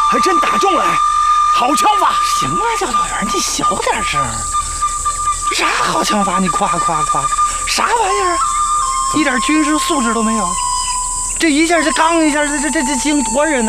还真打中了，好枪法！ 行了，教导员，你小点声。啥好枪法？你夸，啥玩意儿？一点军事素质都没有。这一下，这刚一下，这惊多人呢！